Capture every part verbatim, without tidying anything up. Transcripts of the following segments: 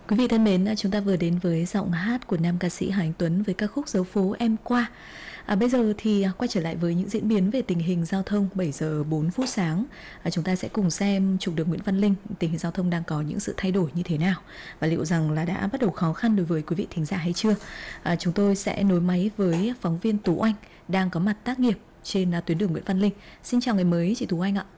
Quý vị thân mến, chúng ta vừa đến với giọng hát của nam ca sĩ Hà Anh Tuấn với ca khúc Dấu phố em qua. À, bây giờ thì quay trở lại với những diễn biến về tình hình giao thông bảy giờ bốn phút sáng. À, chúng ta sẽ cùng xem trục đường Nguyễn Văn Linh, tình hình giao thông đang có những sự thay đổi như thế nào và liệu rằng là đã bắt đầu khó khăn đối với quý vị thính giả hay chưa. À, chúng tôi sẽ nối máy với phóng viên Tú Anh đang có mặt tác nghiệp trên tuyến đường Nguyễn Văn Linh. Xin chào ngày mới chị Tú Anh ạ.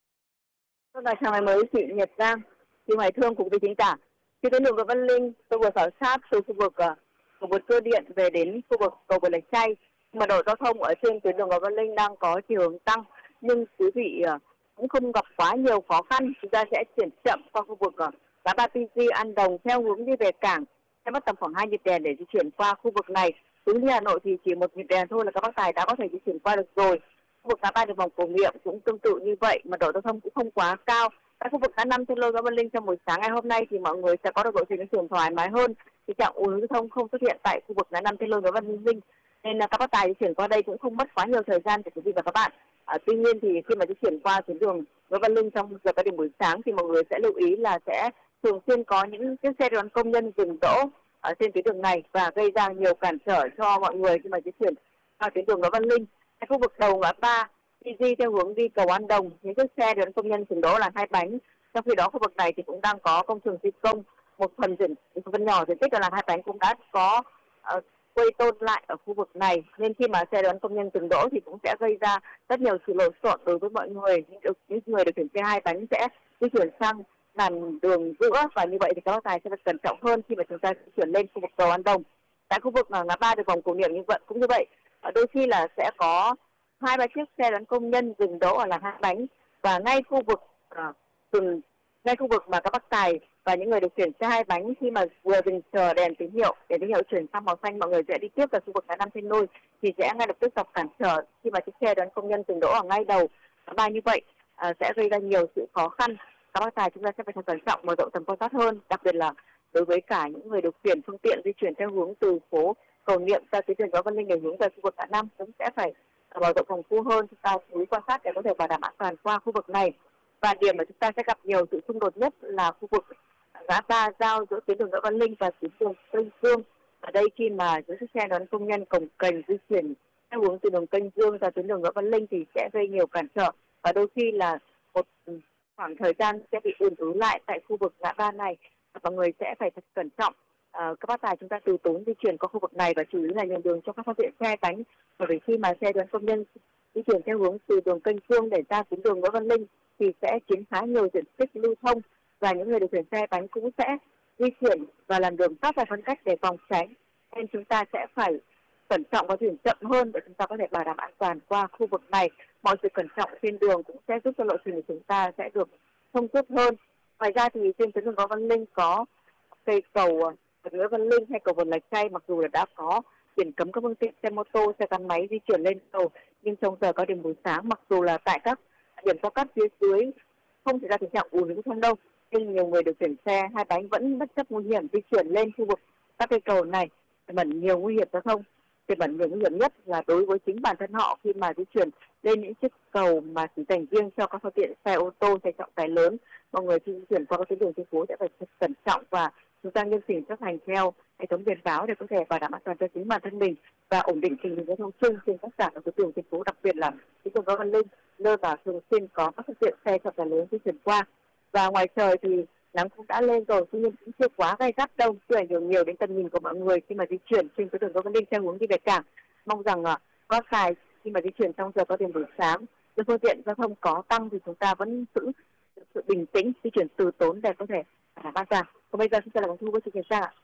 Vâng, chào ngày mới chị Nhật Giang, chị Hoài Thương cùng với thính giả. Trên tuyến đường Nguyễn Văn Linh, tôi vừa khảo sát từ khu vực uh, cầu vượt Cơ Điện về đến khu vực cầu vượt Lạch Tray. Mật độ giao thông ở trên tuyến đường Nguyễn Văn Linh đang có chiều hướng tăng, nhưng quý vị uh, cũng không gặp quá nhiều khó khăn. Chúng ta sẽ chuyển chậm qua khu vực uh, ngã ba Pi Di An Đồng theo hướng đi về cảng, sẽ mất tầm khoảng hai nhịp đèn để di chuyển qua khu vực này. Hướng đi Hà Nội thì chỉ một nhịp đèn thôi là các bác tài đã có thể di chuyển qua được rồi. Khu vực ngã ba đường vòng Cổ Niệm cũng tương tự như vậy, mật độ giao thông cũng không quá cao. Tại khu vực ngã năm trên lô Nguyễn Văn Linh trong buổi sáng ngày hôm nay thì mọi người sẽ có được lộ trình di chuyển thoải mái hơn. Tình trạng ùn ứ giao thông không xuất hiện tại khu vực ngã năm trên lô Nguyễn Văn Linh, nên là các bác tài di chuyển qua đây cũng không mất quá nhiều thời gian để quý vị và các bạn. À, tuy nhiên thì khi mà di chuyển qua tuyến đường Nguyễn Văn Linh trong giờ cao điểm buổi sáng thì mọi người sẽ lưu ý là sẽ thường xuyên có những chiếc xe đoàn công nhân dừng đỗ ở trên tuyến đường này và gây ra nhiều cản trở cho mọi người khi mà di chuyển qua tuyến đường Nguyễn Văn Linh. Tại khu vực đầu ngã ba Pi Di theo hướng đi cầu An Đồng, những chiếc xe đoàn công nhân dừng đỗ là hai bánh. Trong khi đó khu vực này thì cũng đang có công trường thi công, một phần diện một phần nhỏ diện tích là hai bánh cũng đã có uh, quây tôn lại ở khu vực này, nên khi mà xe đoàn công nhân dừng đỗ thì cũng sẽ gây ra rất nhiều sự lộn xộn đối với mọi người. Những, những người điều khiển xe hai bánh sẽ di chuyển sang làn đường giữa, và như vậy thì các bác tài sẽ phải cẩn trọng hơn khi mà chúng ta di chuyển lên khu vực cầu An Đồng. Tại khu vực ngã ba đường vòng Cổ Niệm như vậy cũng như vậy, ở đôi khi là sẽ có hai ba chiếc xe đón công nhân dừng đỗ ở làn hai bánh, và ngay khu vực uh, dừng ngay khu vực mà các bác tài và những người điều khiển xe hai bánh khi mà vừa dừng chờ đèn tín hiệu để tín hiệu chuyển sang màu xanh, mọi người sẽ đi tiếp vào khu vực ngã năm trên nôi thì sẽ ngay lập tức gặp cản trở khi mà chiếc xe đón công nhân dừng đỗ ở ngay đầu ngã ba. Như vậy uh, sẽ gây ra nhiều sự khó khăn. Các bác tài chúng ta sẽ phải thật cẩn trọng, mở rộng tầm quan sát hơn, đặc biệt là đối với cả những người điều khiển phương tiện di chuyển theo hướng từ phố Cầu Niệm ra tuyến đường Nguyễn Văn Linh để hướng về khu vực ngã năm cũng sẽ phải mở rộng phòng khu hơn. Chúng ta chú ý quan sát để có thể bảo đảm an toàn qua khu vực này. Và điểm mà chúng ta sẽ gặp nhiều sự xung đột nhất là khu vực ngã ba giao giữa tuyến đường Nguyễn Văn Linh và tuyến đường Kênh Dương. Ở đây khi mà những chiếc xe đón công nhân cồng kềnh di chuyển theo hướng từ đường Kênh Dương ra tuyến đường Nguyễn Văn Linh thì sẽ gây nhiều cản trở, và đôi khi là một khoảng thời gian sẽ bị ùn ứ lại tại khu vực ngã ba này. Mọi người sẽ phải thật cẩn trọng. À, các bác tài chúng ta từ tốn di chuyển qua khu vực này và chú ý là nhường đường cho các phương tiện xe bánh, bởi vì khi mà xe đoàn công nhân di chuyển theo hướng từ đường Kênh Dương để ra tuyến đường Nguyễn Văn Linh thì sẽ chiếm khá nhiều diện tích lưu thông, và những người điều khiển xe bánh cũng sẽ di chuyển và làn đường sát ra phân cách để phòng tránh, nên chúng ta sẽ phải cẩn trọng và chuyển chậm hơn để chúng ta có thể bảo đảm an toàn qua khu vực này. Mọi sự cẩn trọng trên đường cũng sẽ giúp cho lộ trình của chúng ta sẽ được thông suốt hơn. Ngoài ra thì trên tuyến đường Nguyễn Văn Linh có cây cầu Nguyễn Văn Linh hay cầu vượt Lạch Tray, mặc dù là đã có biển cấm các phương tiện xe mô tô, xe gắn máy di chuyển lên cầu, nhưng trong giờ cao điểm buổi sáng, mặc dù là tại các điểm giao cắt phía dưới không xảy ra tình trạng ùn ứ giao thông đâu, nhưng nhiều người điều khiển xe hai bánh vẫn bất chấp nguy hiểm di chuyển lên khu vực các cây cầu này, tiềm ẩn nhiều nguy hiểm giao thông. Tiềm ẩn nhiều nguy hiểm nhất là đối với chính bản thân họ khi mà di chuyển lên những chiếc cầu mà chỉ dành riêng cho các phương tiện xe ô tô, xe trọng tải lớn. Mọi người khi di chuyển qua các tuyến đường trên phố sẽ phải cẩn trọng và chúng ta nghiêm chỉnh chấp hành theo hệ thống biển báo để có thể bảo đảm an toàn cho chính bản thân mình và ổn định tình hình giao thông chung trên các cả các tuyến đường trên phố, đặc biệt là tuyến đường Nguyễn Văn Linh, nơi mà thường xuyên có các phương tiện xe trọng tải lớn di chuyển qua. Và ngoài trời thì nắng cũng đã lên rồi, tuy nhiên cũng chưa quá gay gắt đâu, chưa ảnh hưởng nhiều đến tầm nhìn của mọi người khi mà di chuyển trên tuyến đường Nguyễn Văn Linh theo hướng đi về cảng. Mong rằng uh, có tài khi mà di chuyển trong giờ cao điểm buổi sáng, nếu phương tiện giao thông có tăng thì chúng ta vẫn giữ sự bình tĩnh, di chuyển từ tốn để có thể đảm bảo an toàn. Còn bây giờ xin chào là Bằng Thu với chị Kiều Trang ạ.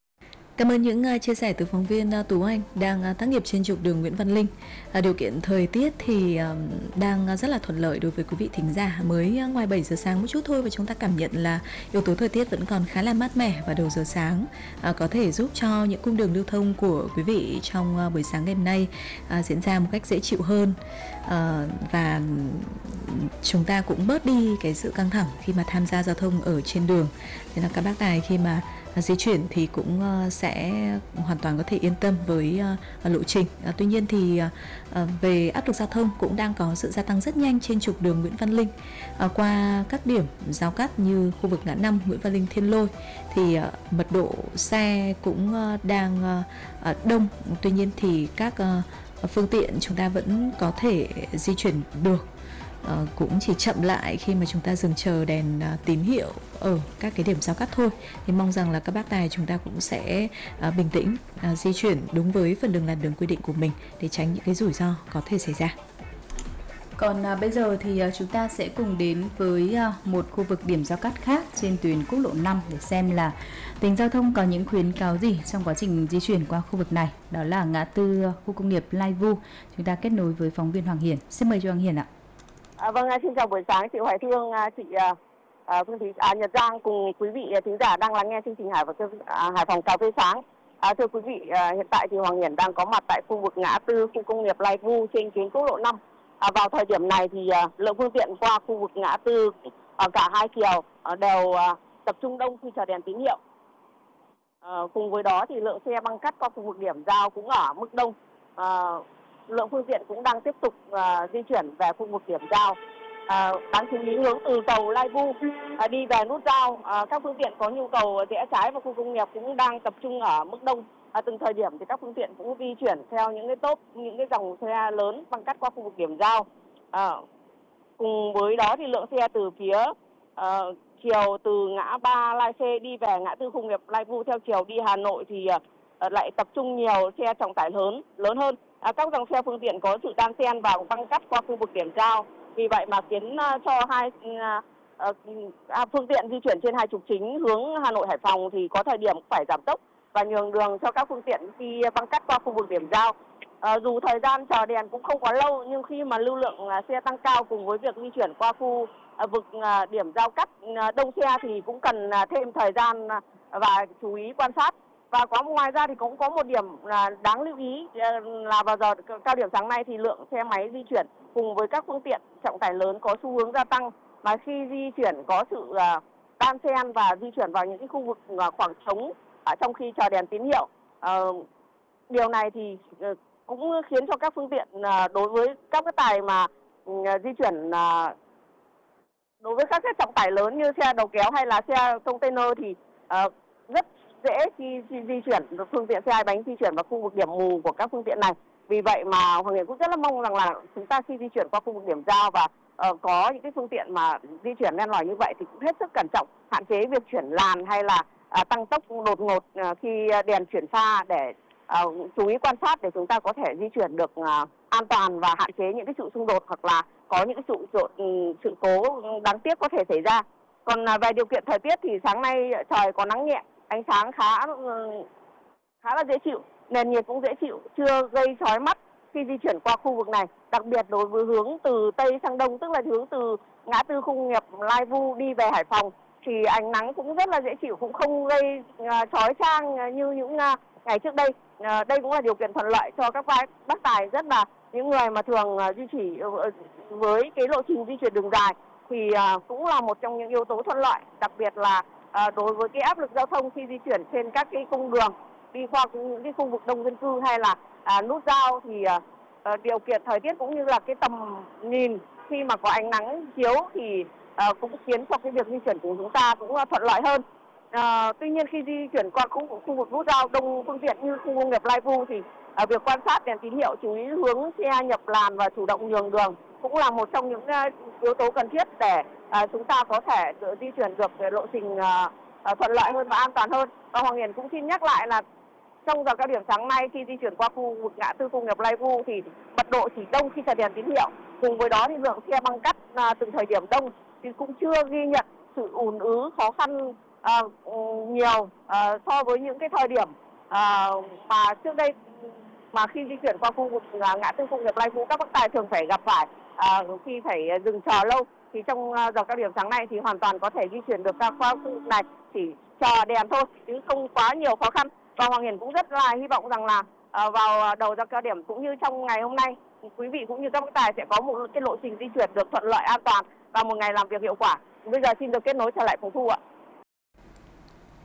Cảm ơn những uh, chia sẻ từ phóng viên uh, Tú Anh đang uh, tác nghiệp trên trục đường Nguyễn Văn Linh. Uh, điều kiện thời tiết thì uh, đang uh, rất là thuận lợi đối với quý vị thính giả. Mới uh, ngoài bảy giờ sáng một chút thôi và chúng ta cảm nhận là yếu tố thời tiết vẫn còn khá là mát mẻ vào đầu giờ sáng, uh, có thể giúp cho những cung đường lưu thông của quý vị trong uh, buổi sáng ngày hôm nay uh, diễn ra một cách dễ chịu hơn, uh, và chúng ta cũng bớt đi cái sự căng thẳng khi mà tham gia giao thông ở trên đường. Thế là các bác tài khi mà di chuyển thì cũng sẽ hoàn toàn có thể yên tâm với lộ trình. Tuy nhiên thì về áp lực giao thông cũng đang có sự gia tăng rất nhanh trên trục đường Nguyễn Văn Linh. Qua các điểm giao cắt như khu vực ngã năm Nguyễn Văn Linh Thiên Lôi thì mật độ xe cũng đang đông. Tuy nhiên thì các phương tiện chúng ta vẫn có thể di chuyển được. Uh, cũng chỉ chậm lại khi mà chúng ta dừng chờ đèn uh, tín hiệu ở các cái điểm giao cắt thôi. Thì mong rằng là các bác tài chúng ta cũng sẽ uh, bình tĩnh uh, di chuyển đúng với phần đường làn đường quy định của mình để tránh những cái rủi ro có thể xảy ra. Còn à, bây giờ thì à, chúng ta sẽ cùng đến với à, một khu vực điểm giao cắt khác trên tuyến quốc lộ năm để xem là tình giao thông có những khuyến cáo gì trong quá trình di chuyển qua khu vực này. Đó là ngã tư khu công nghiệp Lai Vu. Chúng ta kết nối với phóng viên Hoàng Hiển. Xin mời cho Hoàng Hiển ạ. À, vâng, xin chào buổi sáng chị Hoài Thương, chị à, Phương Thúy, à, Nhật Giang cùng quý vị thính giả đang lắng nghe chương trình Hải và à, Hải Phòng cà phê sáng. À, thưa quý vị, à, hiện tại thì Hoàng Hiển đang có mặt tại khu vực ngã tư khu công nghiệp Lai Vu trên tuyến quốc lộ năm. À, vào thời điểm này thì à, lượng phương tiện qua khu vực ngã tư ở cả hai chiều à, đều à, tập trung đông khi chờ đèn tín hiệu. À, cùng với đó thì lượng xe băng cắt qua khu vực điểm giao cũng ở mức đông. À, lượng phương tiện cũng đang tiếp tục uh, di chuyển về khu vực điểm giao. Uh, đáng chú ý hướng từ cầu Lai Vu uh, đi về nút giao, uh, các phương tiện có nhu cầu rẽ trái vào khu công nghiệp cũng đang tập trung ở mức đông. Uh, từng thời điểm thì các phương tiện cũng di chuyển theo những cái tốp, những cái dòng xe lớn băng cắt qua khu vực điểm giao. Uh, cùng với đó thì lượng xe từ phía uh, chiều từ ngã ba Lai Khê đi về ngã tư khu công nghiệp Lai Vu theo chiều đi Hà Nội thì uh, lại tập trung nhiều xe trọng tải lớn lớn hơn. À, các dòng xe phương tiện có sự đan xen và băng cắt qua khu vực điểm giao, vì vậy mà khiến uh, cho hai uh, uh, phương tiện di chuyển trên hai trục chính hướng Hà Nội Hải Phòng thì có thời điểm phải giảm tốc và nhường đường cho các phương tiện khi băng cắt qua khu vực điểm giao. Uh, dù thời gian chờ đèn cũng không quá lâu, nhưng khi mà lưu lượng uh, xe tăng cao cùng với việc di chuyển qua khu uh, vực uh, điểm giao cắt uh, đông xe thì cũng cần uh, thêm thời gian uh, và chú ý quan sát. Và có ngoài ra thì cũng có một điểm là đáng lưu ý là vào giờ cao điểm sáng nay thì lượng xe máy di chuyển cùng với các phương tiện trọng tải lớn có xu hướng gia tăng, mà khi di chuyển có sự đan xen và di chuyển vào những cái khu vực khoảng trống ở trong khi chờ đèn tín hiệu. Điều này thì cũng khiến cho các phương tiện đối với các cái tài mà di chuyển đối với các cái trọng tải lớn như xe đầu kéo hay là xe container thì rất dễ khi di chuyển phương tiện xe hai bánh di chuyển vào khu vực điểm mù của các phương tiện này. Vì vậy mà Hoàng Hiển cũng rất là mong rằng là chúng ta khi di chuyển qua khu vực điểm giao và uh, có những cái phương tiện mà di chuyển len lỏi như vậy thì cũng hết sức cẩn trọng, hạn chế việc chuyển làn hay là uh, tăng tốc đột ngột uh, khi đèn chuyển xa, để uh, chú ý quan sát để chúng ta có thể di chuyển được uh, an toàn và hạn chế những cái sự xung đột hoặc là có những cái sự sự, sự cố đáng tiếc có thể xảy ra. Còn uh, về điều kiện thời tiết thì sáng nay trời có nắng nhẹ, ánh sáng khá khá là dễ chịu, nền nhiệt cũng dễ chịu, chưa gây chói mắt khi di chuyển qua khu vực này. Đặc biệt đối với hướng từ Tây sang Đông, tức là hướng từ ngã tư khu công nghiệp Lai Vu đi về Hải Phòng, thì ánh nắng cũng rất là dễ chịu, cũng không gây chói chang như những ngày trước đây. Đây cũng là điều kiện thuận lợi cho các bác tài, rất là những người mà thường duy trì với cái lộ trình di chuyển đường dài thì cũng là một trong những yếu tố thuận lợi, đặc biệt là À, đối với cái áp lực giao thông khi di chuyển trên các cái cung đường đi qua những cái khu vực đông dân cư hay là à, nút giao thì à, điều kiện thời tiết cũng như là cái tầm nhìn khi mà có ánh nắng chiếu thì à, cũng khiến cho cái việc di chuyển của chúng ta cũng thuận lợi hơn. À, tuy nhiên khi di chuyển qua khu, khu vực nút giao đông phương tiện như khu công nghiệp Lai Vu thì à, việc quan sát đèn tín hiệu, chú ý hướng xe nhập làn và chủ động nhường đường cũng là một trong những uh, yếu tố cần thiết để uh, chúng ta có thể uh, di chuyển được uh, lộ trình uh, uh, thuận lợi hơn và an toàn hơn. Và Hoàng Hiển cũng xin nhắc lại là trong giờ cao điểm sáng nay khi di chuyển qua khu vực ngã tư công nghiệp Lai Vu thì mật độ chỉ đông khi chờ đèn tín hiệu. Cùng với đó thì lượng xe băng cắt uh, từng thời điểm đông thì cũng chưa ghi nhận sự ùn ứ khó khăn uh, nhiều uh, so với những cái thời điểm uh, mà trước đây mà khi di chuyển qua khu vực ngã tư công nghiệp Lai Vu các bác tài thường phải gặp phải à, khi phải dừng chờ lâu, thì trong giờ cao điểm sáng nay thì hoàn toàn có thể di chuyển được qua khu vực này, chỉ chờ đèn thôi chứ không quá nhiều khó khăn. Và Hoàng Hiển cũng rất là hy vọng rằng là à, vào đầu giờ cao điểm cũng như trong ngày hôm nay, quý vị cũng như các bác tài sẽ có một cái lộ trình di chuyển được thuận lợi, an toàn và một ngày làm việc hiệu quả. Bây giờ xin được kết nối trở lại phòng thu ạ.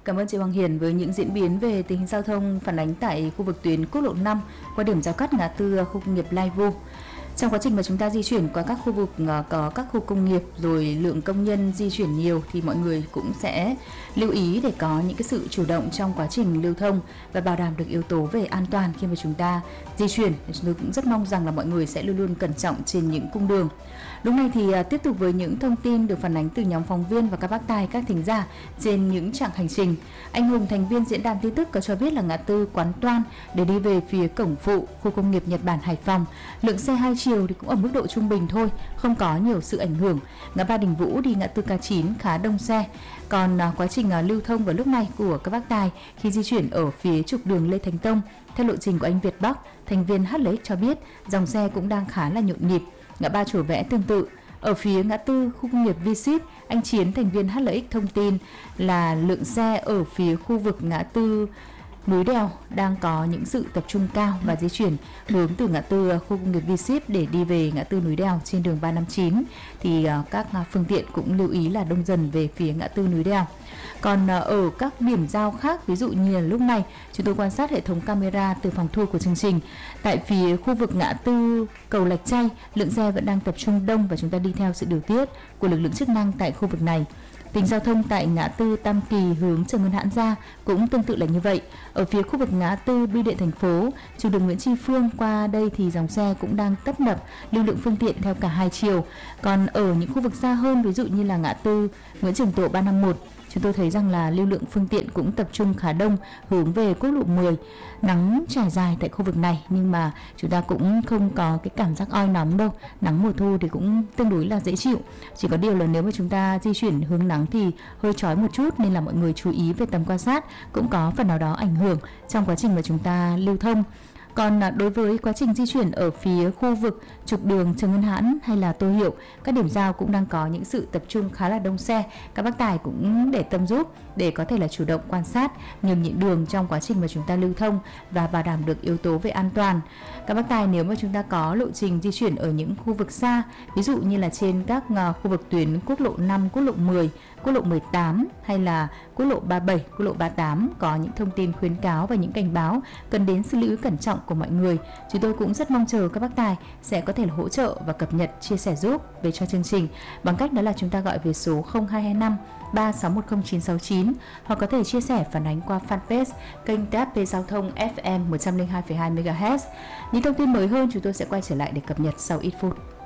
Cảm ơn chị Hoàng Hiền với những diễn biến về tình hình giao thông phản ánh tại khu vực tuyến quốc lộ năm qua điểm giao cắt ngã tư khu công nghiệp Lai Vu. Trong quá trình mà chúng ta di chuyển qua các khu vực có các khu công nghiệp rồi lượng công nhân di chuyển nhiều thì mọi người cũng sẽ lưu ý để có những cái sự chủ động trong quá trình lưu thông và bảo đảm được yếu tố về an toàn khi mà chúng ta di chuyển. Chúng tôi cũng rất mong rằng là mọi người sẽ luôn luôn cẩn trọng trên những cung đường. Lúc này thì tiếp tục với những thông tin được phản ánh từ nhóm phóng viên và các bác tài, các thính giả trên những chặng hành trình. Anh Hùng, thành viên diễn đàn tin tức, có cho biết là ngã tư Quán Toan để đi về phía cổng phụ khu công nghiệp Nhật Bản Hải Phòng, lượng xe hai chiều thì cũng ở mức độ trung bình thôi, không có nhiều sự ảnh hưởng. Ngã ba Đình Vũ đi ngã tư K chín khá đông xe. Còn à, quá trình à, lưu thông vào lúc này của các bác tài khi di chuyển ở phía trục đường Lê Thánh Tông theo lộ trình của anh Việt Bắc, thành viên hát lờ ích cho biết dòng xe cũng đang khá là nhộn nhịp. Ngã ba Chùa Vẽ tương tự. Ở phía ngã tư khu công nghiệp V ship, anh Chiến, thành viên hát lờ ích thông tin là lượng xe ở phía khu vực ngã tư Núi Đèo đang có những sự tập trung cao và di chuyển hướng từ ngã tư khu công nghiệp V ship để đi về ngã tư Núi Đèo trên đường ba năm chín thì các phương tiện cũng lưu ý là đông dần về phía ngã tư Núi Đèo. Còn ở các điểm giao khác, ví dụ như là lúc này chúng tôi quan sát hệ thống camera từ phòng thu của chương trình, tại phía khu vực ngã tư cầu Lạch Tray, lượng xe vẫn đang tập trung đông và chúng ta đi theo sự điều tiết của lực lượng chức năng tại khu vực này. Tình giao thông tại ngã tư Tam Kỳ hướng Trần Nguyên Hãn ra cũng tương tự là như vậy. Ở phía khu vực ngã tư Bưu điện thành phố, trục đường Nguyễn Tri Phương qua đây thì dòng xe cũng đang tấp nập, lưu lượng phương tiện theo cả hai chiều. Còn ở những khu vực xa hơn, ví dụ như là ngã tư Nguyễn Trường Tộ ba năm một, chúng tôi thấy rằng là lưu lượng phương tiện cũng tập trung khá đông hướng về quốc lộ mười. Nắng trải dài tại khu vực này nhưng mà chúng ta cũng không có cái cảm giác oi nóng đâu. Nắng mùa thu thì cũng tương đối là dễ chịu. Chỉ có điều là nếu mà chúng ta di chuyển hướng nắng thì hơi chói một chút, nên là mọi người chú ý về tầm quan sát cũng có phần nào đó ảnh hưởng trong quá trình mà chúng ta lưu thông. Còn đối với quá trình di chuyển ở phía khu vực trục đường Trần Nguyên Hãn hay là Tô Hiệu, các điểm giao cũng đang có những sự tập trung khá là đông xe. Các bác tài cũng để tâm giúp để có thể là chủ động quan sát, nhường nhịn đường trong quá trình mà chúng ta lưu thông và bảo đảm được yếu tố về an toàn. Các bác tài nếu mà chúng ta có lộ trình di chuyển ở những khu vực xa, ví dụ như là trên các khu vực tuyến quốc lộ năm, quốc lộ mười, quốc lộ mười tám hay là quốc lộ ba mươi bảy, quốc lộ ba mươi tám có những thông tin khuyến cáo và những cảnh báo cần đến sự lưu ý cẩn trọng của mọi người. Chúng tôi cũng rất mong chờ các bác tài sẽ có thể là hỗ trợ và cập nhật, chia sẻ giúp về cho chương trình bằng cách đó là chúng ta gọi về số không hai hai năm ba sáu một không chín sáu chín hoặc có thể chia sẻ phản ánh qua fanpage kênh tê ép pê Giao thông ép em một trăm lẻ hai phẩy hai mê ga héc. Những thông tin mới hơn chúng tôi sẽ quay trở lại để cập nhật sau ít phút.